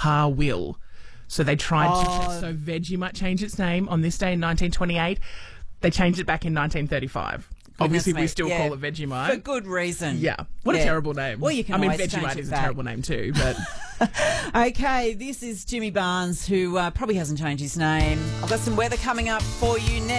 Harwill. So they tried to... So Vegemite changed its name on this day in 1928. They changed it back in 1935. Obviously, we still call it Vegemite. For good reason. Yeah. What a terrible name. Well, you can always change Vegemite it is back. a terrible name too, but... Okay, this is Jimmy Barnes, who probably hasn't changed his name. I've got some weather coming up for you next.